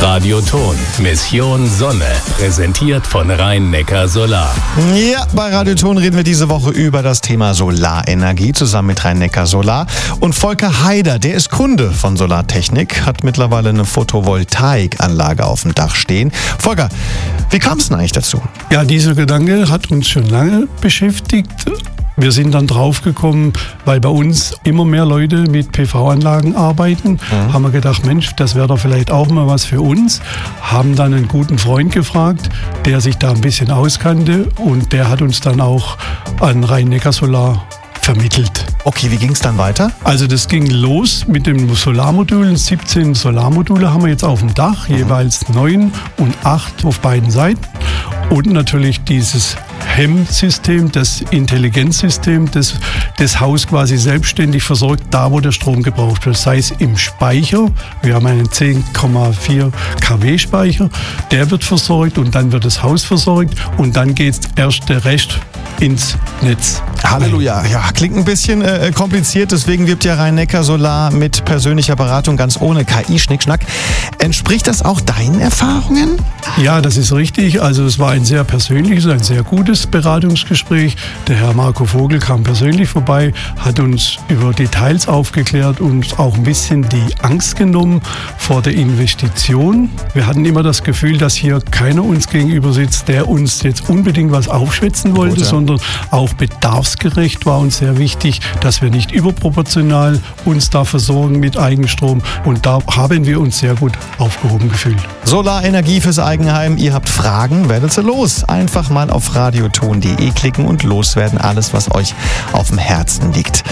Radioton, Mission Sonne, präsentiert von Rhein-Neckar Solar. Ja, bei Radioton reden wir diese Woche über das Thema Solarenergie zusammen mit Rhein-Neckar Solar. Und Volker Heider, der ist Kunde von Solartechnik, hat mittlerweile eine Photovoltaikanlage auf dem Dach stehen. Volker, wie kam es denn eigentlich dazu? Ja, dieser Gedanke hat uns schon lange beschäftigt. Wir sind dann draufgekommen, weil bei uns immer mehr Leute mit PV-Anlagen arbeiten, haben wir gedacht, Mensch, das wäre doch vielleicht auch mal was für uns. Haben dann einen guten Freund gefragt, der sich da ein bisschen auskannte, und der hat uns dann auch an Rhein-Neckar Solar vermittelt. Okay, wie ging es dann weiter? Also das ging los mit den Solarmodulen. 17 Solarmodule haben wir jetzt auf dem Dach, jeweils 9 und 8 auf beiden Seiten. Und natürlich dieses HEM-System, das Intelligenzsystem, das Haus quasi selbstständig versorgt, da wo der Strom gebraucht wird. Sei es im Speicher, wir haben einen 10,4 kW Speicher, der wird versorgt und dann wird das Haus versorgt und dann geht erst der Rest ins Netz. Halleluja. Ja, klingt ein bisschen kompliziert, deswegen wirbt ja Rhein-Neckar Solar mit persönlicher Beratung ganz ohne KI-Schnickschnack. Entspricht das auch deinen Erfahrungen? Ja, das ist richtig. Also es war ein sehr persönliches, ein sehr gutes Beratungsgespräch. Der Herr Marco Vogel kam persönlich vorbei, hat uns über Details aufgeklärt und auch ein bisschen die Angst genommen vor der Investition. Wir hatten immer das Gefühl, dass hier keiner uns gegenüber sitzt, der uns jetzt unbedingt was aufschwätzen wollte, sondern auch bedarfsgerecht war uns sehr wichtig, dass wir nicht überproportional uns da versorgen mit Eigenstrom. Und da haben wir uns sehr gut aufgehoben gefühlt. Solarenergie fürs Eigenheim. Ihr habt Fragen, werdet sie los. Einfach mal auf radioton.de klicken und loswerden. Alles, was euch auf dem Herzen liegt.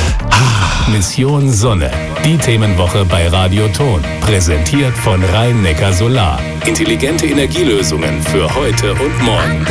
Mission Sonne, die Themenwoche bei Radioton, präsentiert von Rhein-Neckar Solar. Intelligente Energielösungen für heute und morgen.